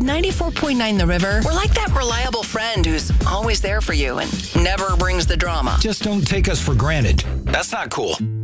At 94.9 The River, we're like that reliable friend who's always there for you and never brings the drama. Just don't take us for granted. That's not cool.